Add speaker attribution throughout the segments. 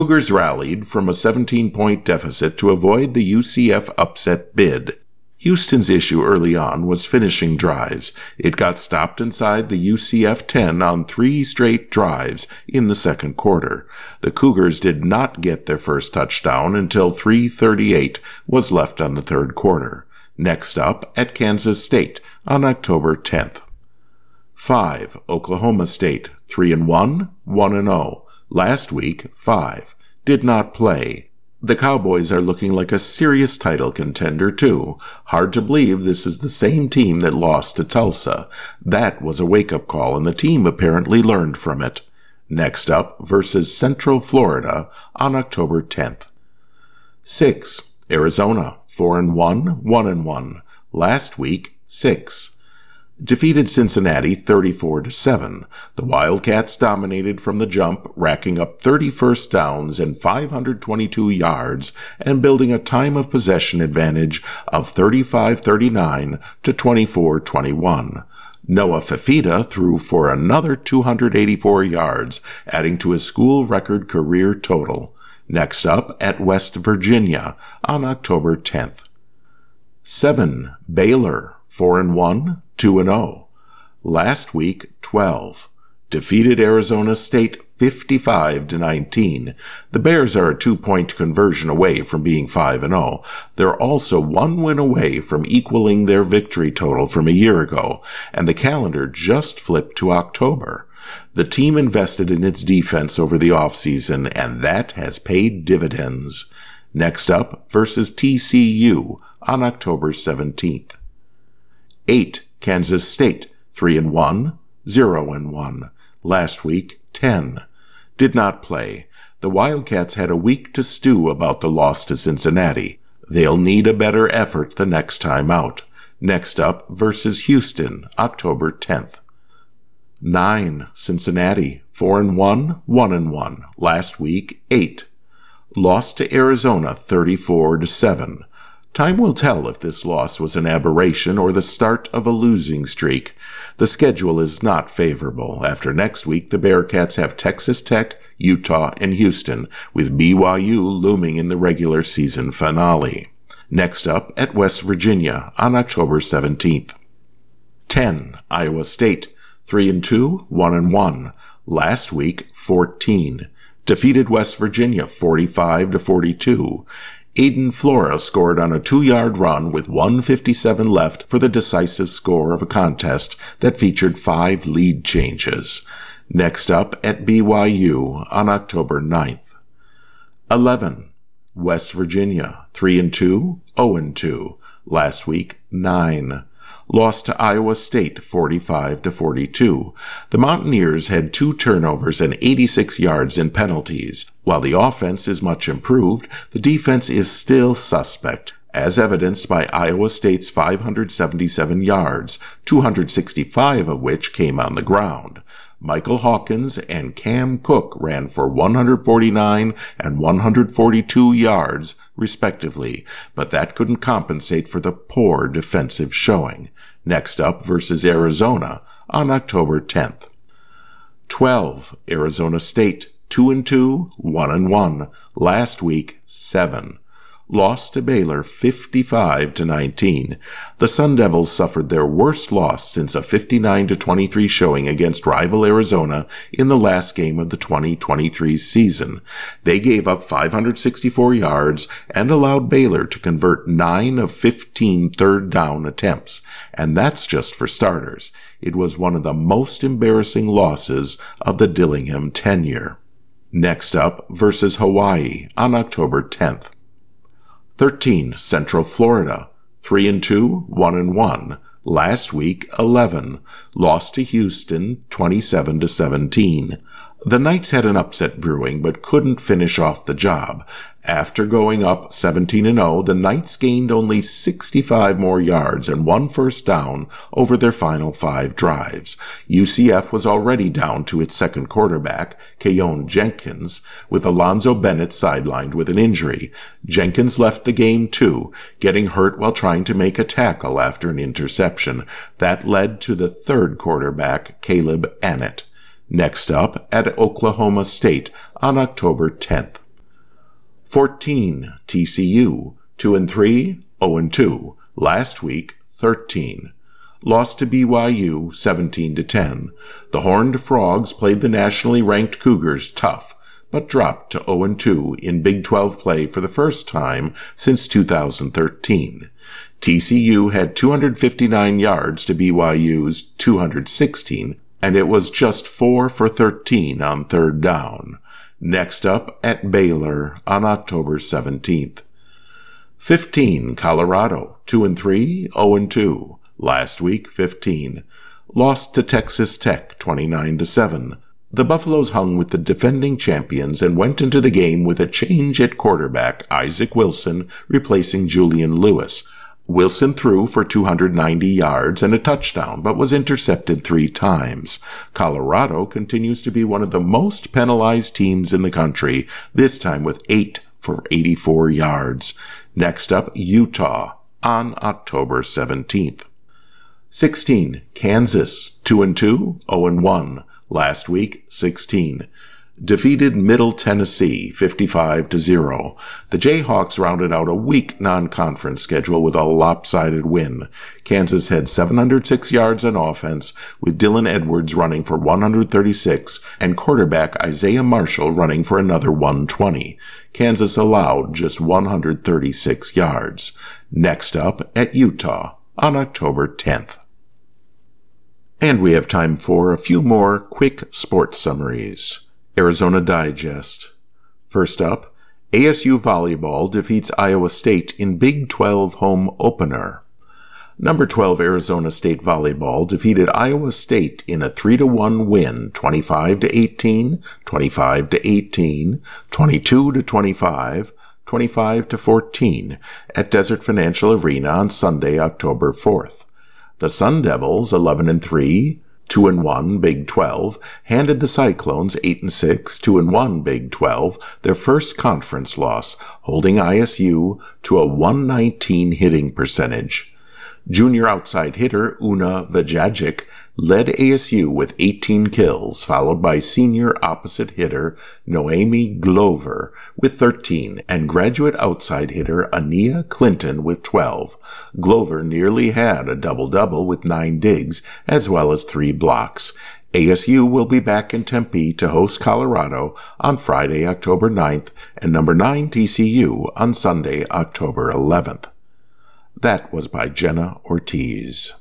Speaker 1: Cougars rallied from a 17-point deficit to avoid the UCF upset bid. Houston's issue early on was finishing drives. It got stopped inside the UCF 10 on 3 straight drives in the second quarter. The Cougars did not get their first touchdown until 3:38 was left on the third quarter. Next up, at Kansas State on October 10th. 5. Oklahoma State, 3-1, 1-0. Last week, 5. Did not play. The Cowboys are looking like a serious title contender, too. Hard to believe this is the same team that lost to Tulsa. That was a wake-up call, and the team apparently learned from it. Next up, versus Central Florida on October 10th. 6. Arizona, 4-1, 1-1. Last week, 6. Defeated Cincinnati 34-7. The Wildcats dominated from the jump, racking up 30 first downs and 522 yards and building a time of possession advantage of 35-39 to 24-21. Noah Fifita threw for another 284 yards, adding to his school record career total. Next up, at West Virginia on October 10th. 7. Baylor, 4-1, 2-0. Last week, 12. Defeated Arizona State 55-19. The Bears are a 2-point conversion away from being 5-0. They're also 1 win away from equaling their victory total from a year ago, and the calendar just flipped to October. The team invested in its defense over the offseason, and that has paid dividends. Next up, versus TCU on October 17th. 8. Kansas State, 3-1, 0-1. Last week, 10. Did not play. The Wildcats had a week to stew about the loss to Cincinnati. They'll need a better effort the next time out. Next up, versus Houston, October 10th. 9. Cincinnati, 4-1, 1-1. Last week, 8. Lost to Arizona 34-7. Time will tell if this loss was an aberration or the start of a losing streak. The schedule is not favorable. After next week, the Bearcats have Texas Tech, Utah, and Houston, with BYU looming in the regular season finale. Next up, at West Virginia on October 17th. 10. Iowa State, 3-2, 1-1. Last week, 14. Defeated West Virginia 45-42. Aiden Flora scored on a 2-yard run with 1:57 left for the decisive score of a contest that featured 5 lead changes. Next up, at BYU on October 9th. 11. West Virginia, 3-2, 0-2. Last week, 9. Lost to Iowa State 45-42. The Mountaineers had 2 turnovers and 86 yards in penalties. While the offense is much improved, the defense is still suspect, as evidenced by Iowa State's 577 yards, 265 of which came on the ground. Michael Hawkins and Cam Cook ran for 149 and 142 yards, respectively, but that couldn't compensate for the poor defensive showing. Next up, versus Arizona on October 10th. 12. Arizona State, 2-2, 1-1. Last week, 7. Lost to Baylor 55-19. The Sun Devils suffered their worst loss since a 59-23 showing against rival Arizona in the last game of the 2023 season. They gave up 564 yards and allowed Baylor to convert 9 of 15 third down attempts. And that's just for starters. It was one of the most embarrassing losses of the Dillingham tenure. Next up, versus Hawaii on October 10th. 13. Central Florida, 3-2, 1-1. Last week, 11. Lost to Houston, 27-17. The Knights had an upset brewing, but couldn't finish off the job. After going up 17-0, the Knights gained only 65 more yards and 1 first down over their final 5 drives. UCF was already down to its second quarterback, Keon Jenkins, with Alonzo Bennett sidelined with an injury. Jenkins left the game too, getting hurt while trying to make a tackle after an interception. That led to the third quarterback, Caleb Annett. Next up, at Oklahoma State on October 10th. 14, TCU, 2-3, 0-2. Last week, 13. Lost to BYU, 17-10. The Horned Frogs played the nationally ranked Cougars tough, but dropped to 0-2 in Big 12 play for the first time since 2013. TCU had 259 yards to BYU's 216, and it was just 4 for 13 on third down. Next up at Baylor on October 17th. 15, Colorado, 2-3, 0-2. Last week, 15. Lost to Texas Tech, 29-7. The Buffaloes hung with the defending champions and went into the game with a change at quarterback, Isaac Wilson, replacing Julian Lewis. Wilson threw for 290 yards and a touchdown, but was intercepted 3 times. Colorado continues to be one of the most penalized teams in the country, this time with 8 for 84 yards. Next up, Utah on October 17th. 16, Kansas, 2-2, 0-1. Last week, 16. Defeated Middle Tennessee, 55-0. The Jayhawks rounded out a weak non-conference schedule with a lopsided win. Kansas had 706 yards on offense, with Dylan Edwards running for 136 and quarterback Isaiah Marshall running for another 120. Kansas allowed just 136 yards. Next up at Utah on October 10th. And we have time for a few more quick sports summaries. Arizona Digest. First up, ASU Volleyball defeats Iowa State in Big 12 home opener. Number 12 Arizona State Volleyball defeated Iowa State in a 3-1 win, 25-18, 25-18, 22-25, 25-14 at Desert Financial Arena on Sunday, October 4th. The Sun Devils, 11-3, 2-1 Big 12, handed the Cyclones 8-6, 2-1 Big 12, their first conference loss, holding ISU to a 119 hitting percentage. Junior outside hitter Una Vajajic led ASU with 18 kills, followed by senior opposite hitter Noemi Glover with 13 and graduate outside hitter Ania Clinton with 12. Glover nearly had a double-double with 9 digs as well as 3 blocks. ASU will be back in Tempe to host Colorado on Friday, October 9th, and number 9 TCU on Sunday, October 11th. That was by Jenna Ortiz.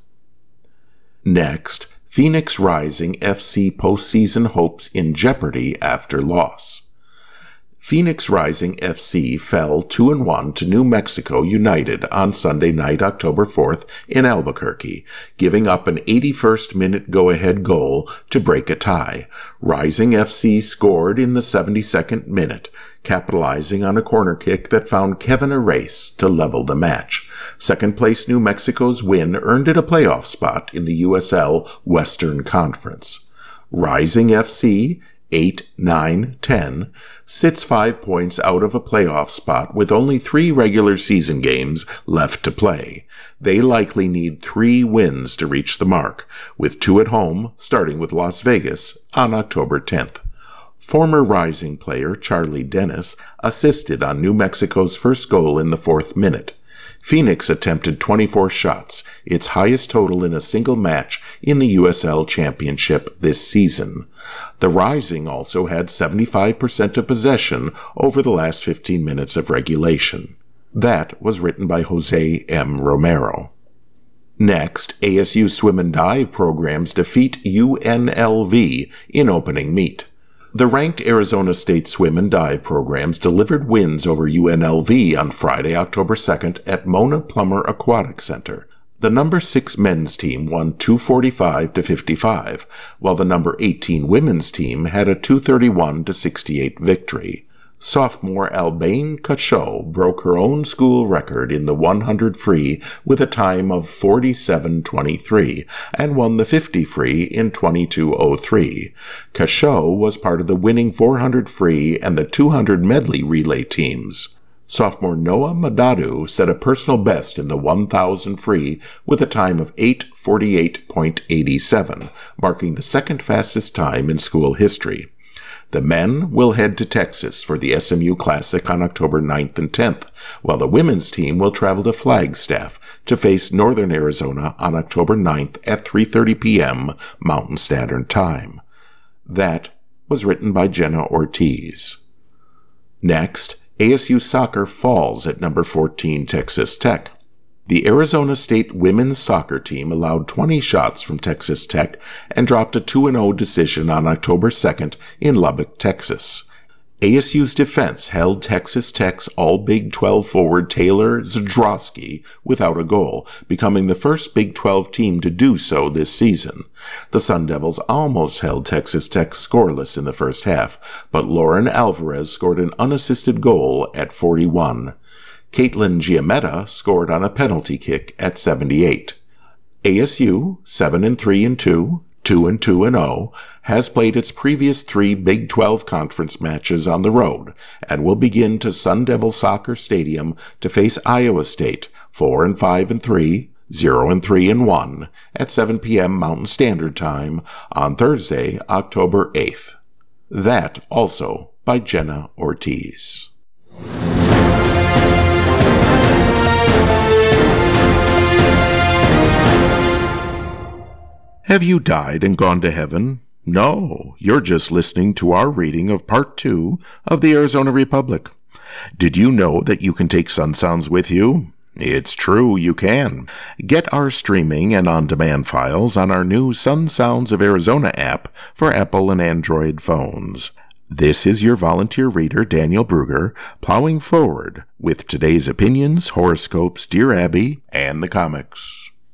Speaker 1: Next, Phoenix Rising FC postseason hopes in jeopardy after loss. Phoenix Rising FC fell 2-1 to New Mexico United on Sunday night, October 4th in Albuquerque, giving up an 81st minute go-ahead goal to break a tie. Rising FC scored in the 72nd minute, capitalizing on a corner kick that found Kevin Arrace to level the match. Second place New Mexico's win earned it a playoff spot in the USL Western Conference. Rising FC 8-9-10, sits 5 points out of a playoff spot with only 3 regular season games left to play. They likely need 3 wins to reach the mark, with 2 at home, starting with Las Vegas on October 10th. Former Rising player Charlie Dennis assisted on New Mexico's first goal in the 4th minute. Phoenix attempted 24 shots, its highest total in a single match in the USL Championship this season. The Rising also had 75% of possession over the last 15 minutes of regulation. That was written by Jose M. Romero. Next, ASU swim and dive programs defeat UNLV in opening meet. The ranked Arizona State swim and dive programs delivered wins over UNLV on Friday, October 2nd at Mona Plummer Aquatic Center. The number 6 men's team won 245-55, while the number 18 women's team had a 231-68 victory. Sophomore Albane Cachot broke her own school record in the 100 free with a time of 47:23 and won the 50 free in 22:03. Cachot was part of the winning 400 free and the 200 medley relay teams. Sophomore Noah Madadu set a personal best in the 1,000 free with a time of 8:48.87, marking the second fastest time in school history. The men will head to Texas for the SMU Classic on October 9th and 10th, while the women's team will travel to Flagstaff to face Northern Arizona on October 9th at 3:30 p.m. Mountain Standard Time. That was written by Jenna Ortiz. Next, ASU soccer falls at number 14 Texas Tech. The Arizona State women's soccer team allowed 20 shots from Texas Tech and dropped a 2-0 decision on October 2nd in Lubbock, Texas. ASU's defense held Texas Tech's All-Big 12 forward Taylor Zdrowski without a goal, becoming the first Big 12 team to do so this season. The Sun Devils almost held Texas Tech scoreless in the first half, but Lauren Alvarez scored an unassisted goal at 41. Caitlin Giametta scored on a penalty kick at 78. ASU, 7-3-2, 2-2-0, has played its previous 3 Big 12 conference matches on the road and will begin to Sun Devil Soccer Stadium to face Iowa State, 4-5-3, 0-3-1, at 7 p.m. Mountain Standard Time on Thursday, October 8th. That also by Jenna Ortiz. Have you died and gone to heaven? No, you're just listening to our reading of Part 2 of the Arizona Republic. Did you know that you can take Sun Sounds with you? It's true, you can. Get our streaming and on-demand files on our new Sun Sounds of Arizona app for Apple and Android phones. This is your volunteer reader, Daniel Brugger, plowing forward with today's opinions, horoscopes, Dear Abby, and the comics.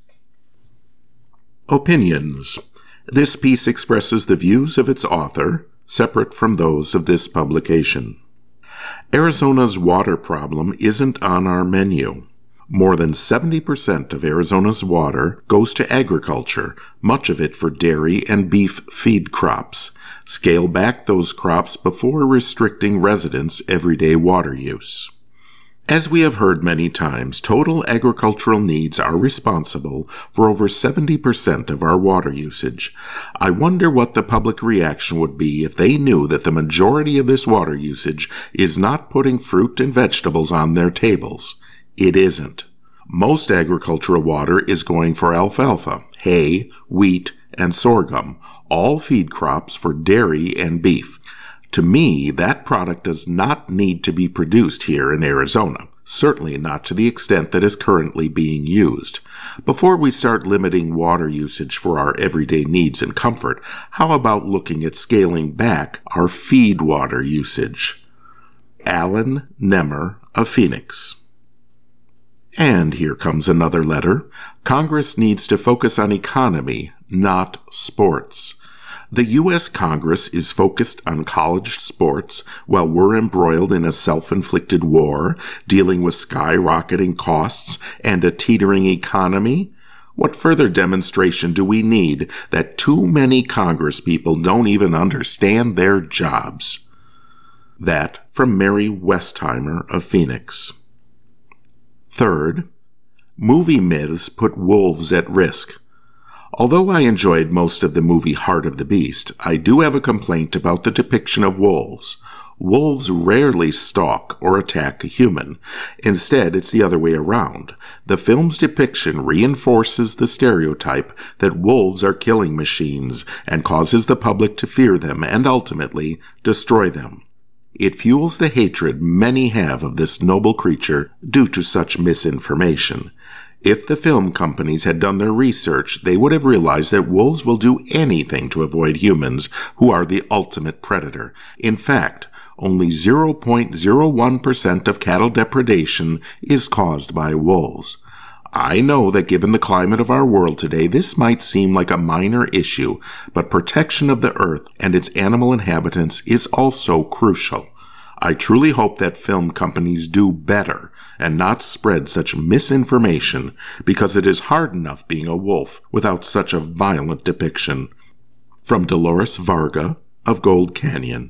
Speaker 1: Opinions. This piece expresses the views of its author, separate from those of this publication. Arizona's water problem isn't on our menu. More than 70% of Arizona's water goes to agriculture, much of it for dairy and beef feed crops. Scale back those crops before restricting residents' everyday water use. As we have heard many times, total agricultural needs are responsible for over 70% of our water usage. I wonder what the public reaction would be if they knew that the majority of this water usage is not putting fruit and vegetables on their tables. It isn't. Most agricultural water is going for alfalfa, hay, wheat, and sorghum, all feed crops for dairy and beef. To me, that product does not need to be produced here in Arizona, certainly not to the extent that is currently being used. Before we start limiting water usage for our everyday needs and comfort, how about looking at scaling back our feed water usage? Alan Nemmer of Phoenix. And here comes another letter. Congress needs to focus on economy, not sports. The U.S. Congress is focused on college sports while we're embroiled in a self-inflicted war, dealing with skyrocketing costs and a teetering economy. What further demonstration do we need that too many Congress people don't even understand their jobs? That from Mary Westheimer of Phoenix. Third, movie myths put wolves at risk. Although I enjoyed most of the movie Heart of the Beast, I do have a complaint about the depiction of wolves. Wolves rarely stalk or attack a human. Instead, it's the other way around. The film's depiction reinforces the stereotype that wolves are killing machines and causes the public to fear them and ultimately destroy them. It fuels the hatred many have of this noble creature due to such misinformation. If the film companies had done their research, they would have realized that wolves will do anything to avoid humans, who are the ultimate predator. In fact, only 0.01% of cattle depredation is caused by wolves. I know that given the climate of our world today, this might seem like a minor issue, but protection of the earth and its animal inhabitants is also crucial. I truly hope that film companies do better and not spread such misinformation, because it is hard enough being a wolf without such a violent depiction. From Dolores Varga of Gold Canyon.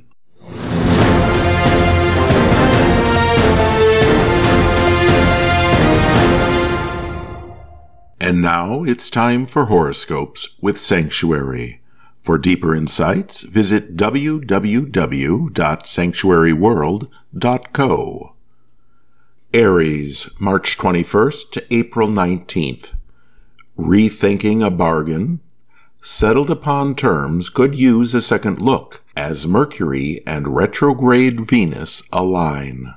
Speaker 1: And now it's time for horoscopes with Sanctuary. For deeper insights, visit www.sanctuaryworld.co. Aries, March 21st to April 19th. Rethinking a bargain. Settled upon terms could use a second look as Mercury and retrograde Venus align.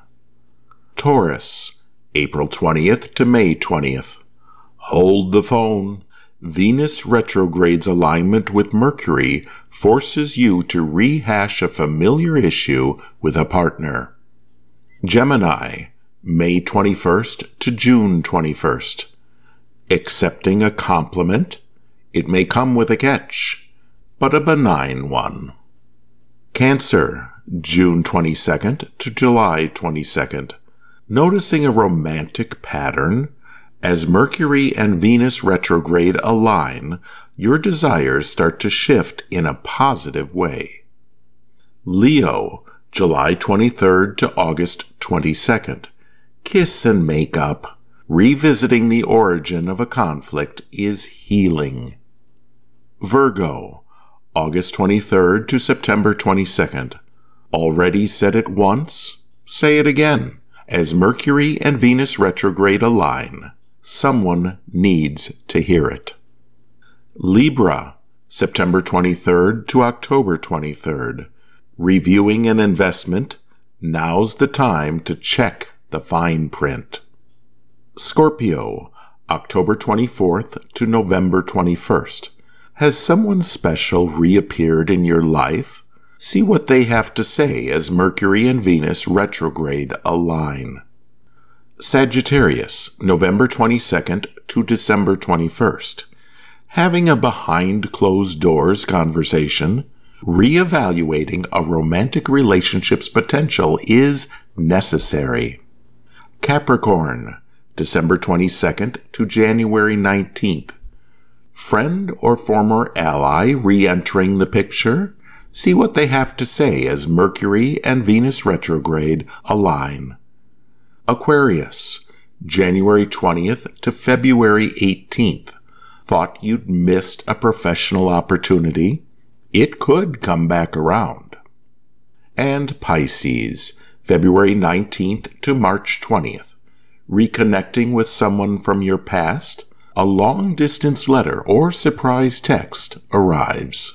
Speaker 1: Taurus, April 20th to May 20th. Hold the phone. Venus retrograde's alignment with Mercury forces you to rehash a familiar issue with a partner. Gemini, May 21st to June 21st. Accepting a compliment. It may come with a catch, but a benign one. Cancer, June 22nd to July 22nd. Noticing a romantic pattern. As Mercury and Venus retrograde align, your desires start to shift in a positive way. Leo, July 23rd to August 22nd. Kiss and make up. Revisiting the origin of a conflict is healing. Virgo, August 23rd to September 22nd. Already said it once? Say it again. As Mercury and Venus retrograde align, someone needs to hear it. Libra, September 23rd to October 23rd. Reviewing an investment? Now's the time to check the fine print. Scorpio, October 24th to November 21st. Has someone special reappeared in your life? See what they have to say as Mercury and Venus retrograde align. Sagittarius, November 22nd to December 21st. Having a behind-closed-doors conversation, reevaluating a romantic relationship's potential is necessary. Capricorn, December 22nd to January 19th. Friend or former ally re-entering the picture? See what they have to say as Mercury and Venus retrograde align. Aquarius, January 20th to February 18th. Thought you'd missed a professional opportunity? It could come back around. And Pisces, February 19th to March 20th. Reconnecting with someone from your past? A long-distance letter or surprise text arrives.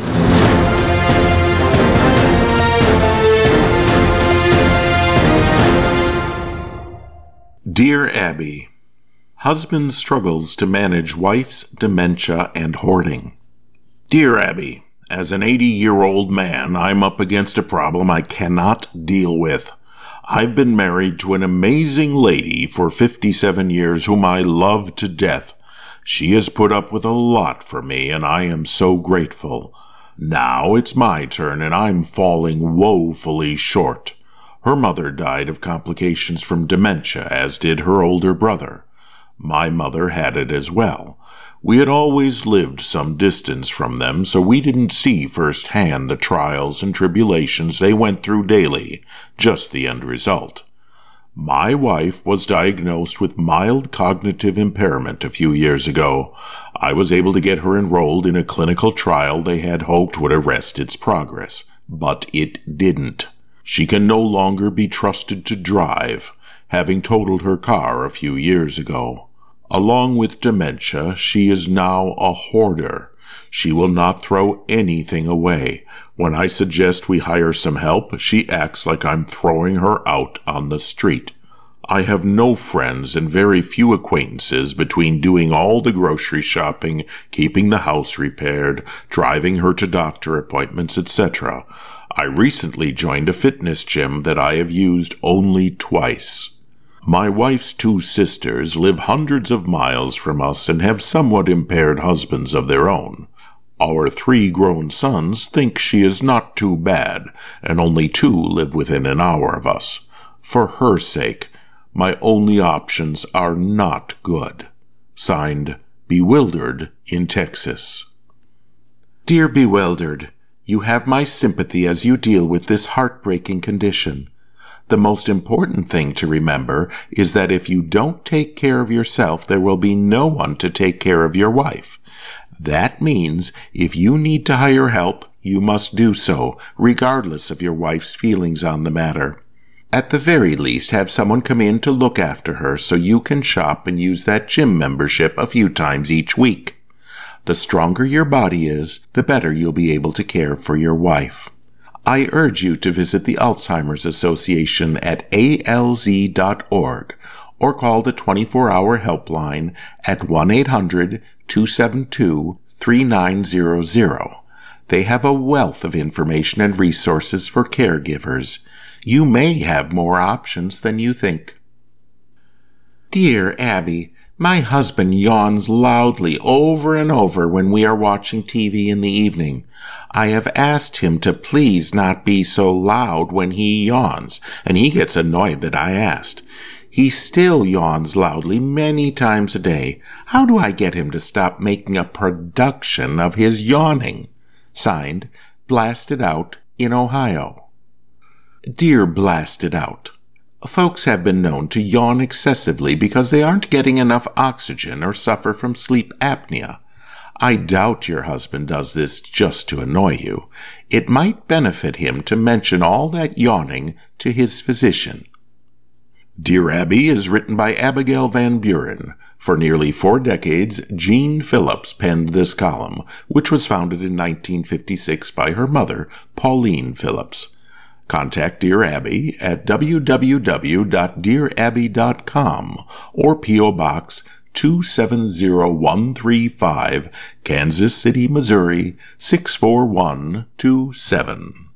Speaker 1: Dear Abby, husband struggles to manage wife's dementia and hoarding. Dear Abby, as an 80-year-old man, I'm up against a problem I cannot deal with. I've been married to an amazing lady for 57 years whom I love to death. She has put up with a lot for me, and I am so grateful. Now it's my turn, and I'm falling woefully short. Her mother died of complications from dementia, as did her older brother. My mother had it as well. We had always lived some distance from them, so we didn't see firsthand the trials and tribulations they went through daily, just the end result. My wife was diagnosed with mild cognitive impairment a few years ago. I was able to get her enrolled in a clinical trial they had hoped would arrest its progress, but it didn't. She can no longer be trusted to drive, having totaled her car a few years ago. Along with dementia, she is now a hoarder. She will not throw anything away. When I suggest we hire some help, she acts like I'm throwing her out on the street. I have no friends and very few acquaintances between doing all the grocery shopping, keeping the house repaired, driving her to doctor appointments, etc. I recently joined a fitness gym that I have used only twice. My wife's two sisters live hundreds of miles from us and have somewhat impaired husbands of their own. Our 3 grown sons think she is not too bad, and only 2 live within an hour of us. For her sake, my only options are not good. Signed, Bewildered in Texas. Dear Bewildered, you have my sympathy as you deal with this heartbreaking condition. The most important thing to remember is that if you don't take care of yourself, there will be no one to take care of your wife. That means if you need to hire help, you must do so, regardless of your wife's feelings on the matter. At the very least, have someone come in to look after her so you can shop and use that gym membership a few times each week. The stronger your body is, the better you'll be able to care for your wife. I urge you to visit the Alzheimer's Association at alz.org or call the 24-hour helpline at 1-800-272-3900. They have a wealth of information and resources for caregivers. You may have more options than you think. Dear Abby, my husband yawns loudly over and over when we are watching TV in the evening. I have asked him to please not be so loud when he yawns, and he gets annoyed that I asked. He still yawns loudly many times a day. How do I get him to stop making a production of his yawning? Signed, Blasted Out in Ohio. Dear Blasted Out, folks have been known to yawn excessively because they aren't getting enough oxygen or suffer from sleep apnea. I doubt your husband does this just to annoy you. It might benefit him to mention all that yawning to his physician. Dear Abby is written by Abigail Van Buren. For nearly 4 decades, Jean Phillips penned this column, which was founded in 1956 by her mother, Pauline Phillips. Contact Dear Abby at www.dearabby.com or P.O. Box 270135, Kansas City, Missouri 64127.